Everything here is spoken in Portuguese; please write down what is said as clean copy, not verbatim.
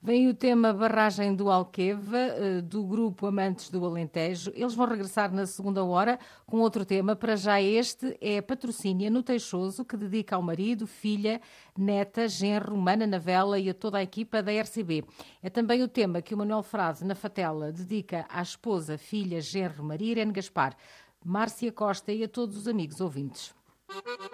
Vem o tema Barragem do Alqueva, do grupo Amantes do Alentejo. Eles vão regressar na segunda hora com outro tema. Para já este é Patrocínia no Teixoso, que dedica ao marido, filha, neta, genro, mana na vela e a toda a equipa da RCB. É também o tema que o Manuel Frade, na Fatela, dedica à esposa, filha, genro, Maria Irene Gaspar, Márcia Costa e a todos os amigos ouvintes.